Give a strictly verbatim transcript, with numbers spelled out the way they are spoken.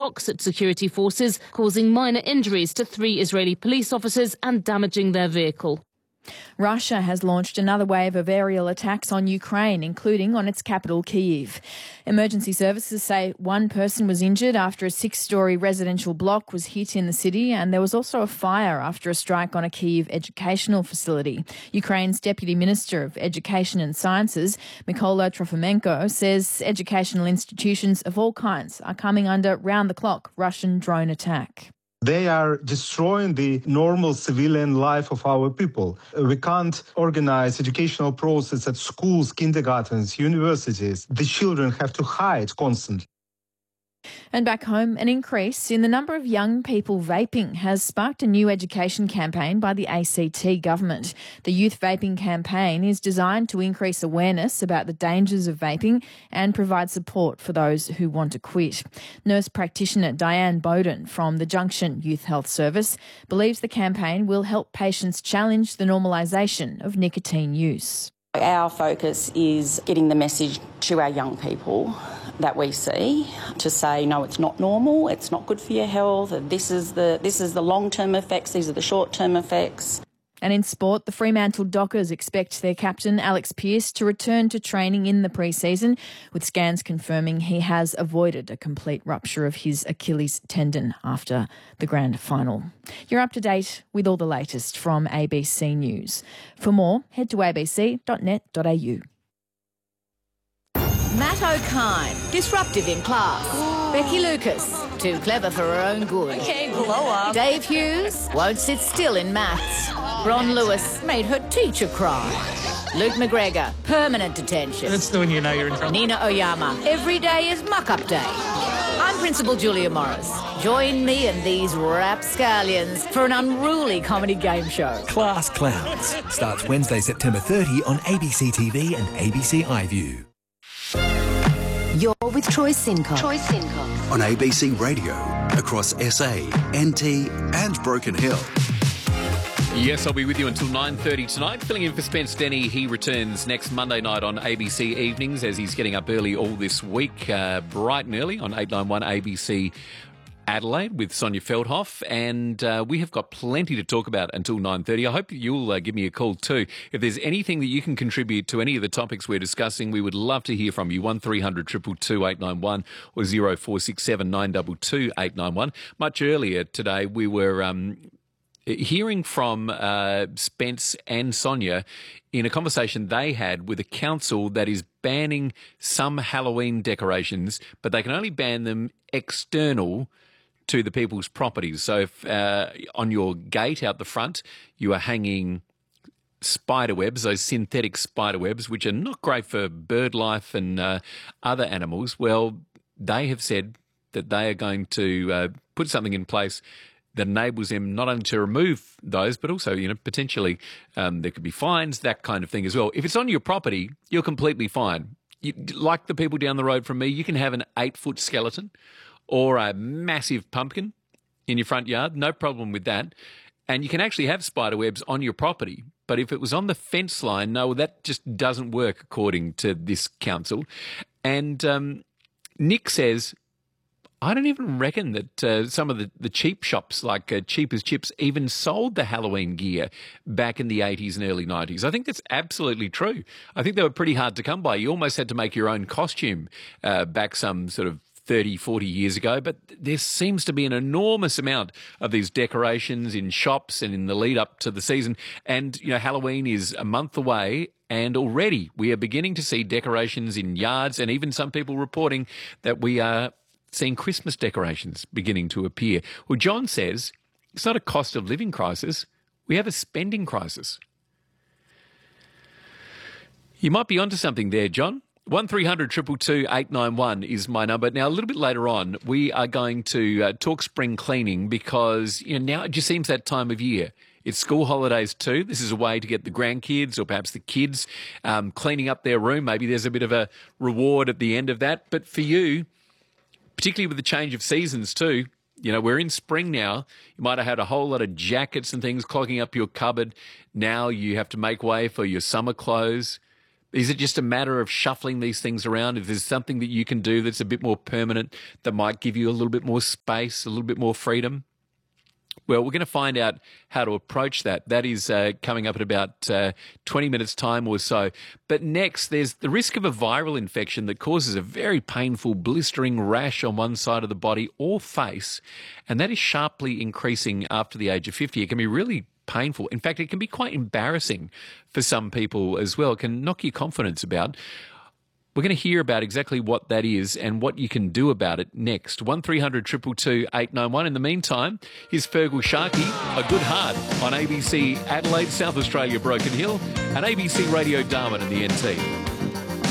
shocks at security forces, causing minor injuries to three Israeli police officers and damaging their vehicle. Russia has launched another wave of aerial attacks on Ukraine, including on its capital, Kyiv. Emergency services say one person was injured after a six-storey residential block was hit in the city, and there was also a fire after a strike on a Kyiv educational facility. Ukraine's Deputy Minister of Education and Sciences, Mykola Trofimenko, says educational institutions of all kinds are coming under round-the-clock Russian drone attack. They are destroying the normal civilian life of our people. We can't organize educational process at schools, kindergartens, universities. The children have to hide constantly. And back home, an increase in the number of young people vaping has sparked a new education campaign by the A C T government. The Youth Vaping Campaign is designed to increase awareness about the dangers of vaping and provide support for those who want to quit. Nurse practitioner Diane Bowden from the Junction Youth Health Service believes the campaign will help patients challenge the normalisation of nicotine use. Our focus is getting the message to our young people that we see to say, no, it's not normal, it's not good for your health, this is the this is the long-term effects, these are the short-term effects. And in sport, the Fremantle Dockers expect their captain, Alex Pearce, to return to training in the pre-season, with scans confirming he has avoided a complete rupture of his Achilles tendon after the grand final. You're up to date with all the latest from A B C News. For more, head to a b c dot net dot a u. Matt O'Kine, disruptive in class. Ooh. Becky Lucas, too clever for her own good. Okay, blow up. Dave Hughes, won't sit still in maths. Ron Lewis made her teacher cry. Luke McGregor, permanent detention. That's when you know you're in trouble. Nina Oyama, every day is muck-up day. I'm Principal Julia Morris. Join me and these rapscallions for an unruly comedy game show. Class Clowns starts Wednesday, September thirtieth on A B C T V and A B C iView. You're with Troy Sincock. Troy Sincock. On A B C Radio, across S A, N T and Broken Hill. Yes, I'll be with you until nine thirty tonight. Filling in for Spence Denny. He returns next Monday night on A B C Evenings as he's getting up early all this week, uh, bright and early on eight ninety-one A B C Adelaide with Sonia Feldhoff, and uh, we have got plenty to talk about until nine thirty. I hope you'll uh, give me a call too. If there's anything that you can contribute to any of the topics we're discussing, we would love to hear from you. one three hundred two two two eight nine one or zero four six seven nine two two eight nine one. Much earlier today, we were um, hearing from uh, Spence and Sonia in a conversation they had with a council that is banning some Halloween decorations, but they can only ban them external to the people's properties. So if uh, on your gate out the front you are hanging spider webs, those synthetic spider webs, which are not great for bird life and uh, other animals, well, they have said that they are going to uh, put something in place that enables them not only to remove those, but also, you know, potentially um, there could be fines, that kind of thing as well. If it's on your property, you're completely fine. You, like the people down the road from me, you can have an eight-foot skeleton or a massive pumpkin in your front yard, no problem with that. And you can actually have spider webs on your property. But if it was on the fence line, no, that just doesn't work according to this council. And um, Nick says, I don't even reckon that uh, some of the, the cheap shops like uh, Cheap as Chips even sold the Halloween gear back in the eighties and early nineties. I think that's absolutely true. I think they were pretty hard to come by. You almost had to make your own costume uh, back some sort of thirty, forty years ago, but there seems to be an enormous amount of these decorations in shops and in the lead up to the season. And, you know, Halloween is a month away, and already we are beginning to see decorations in yards, and even some people reporting that we are seeing Christmas decorations beginning to appear. Well, John says it's not a cost of living crisis. We have a spending crisis. You might be onto something there, John. one three hundred two two two eight nine one is my number. Now, a little bit later on, we are going to uh, talk spring cleaning because, you know, now it just seems that time of year. It's school holidays too. This is a way to get the grandkids or perhaps the kids um, cleaning up their room. Maybe there's a bit of a reward at the end of that. But for you, particularly with the change of seasons too, you know, we're in spring now. You might have had a whole lot of jackets and things clogging up your cupboard. Now you have to make way for your summer clothes. Is it just a matter of shuffling these things around? If there's something that you can do that's a bit more permanent, that might give you a little bit more space, a little bit more freedom? Well, we're going to find out how to approach that. That is uh, coming up in about uh, twenty minutes' time or so. But next, there's the risk of a viral infection that causes a very painful blistering rash on one side of the body or face, and that is sharply increasing after the age of fifty. It can be really painful. In fact, it can be quite embarrassing for some people as well. It can knock your confidence about. We're going to hear about exactly what that is and what you can do about it next. one three hundred two two two eight nine one. In the meantime, here's Fergal Sharkey, A Good Heart, on A B C Adelaide, South Australia, Broken Hill, and A B C Radio Darwin and the N T.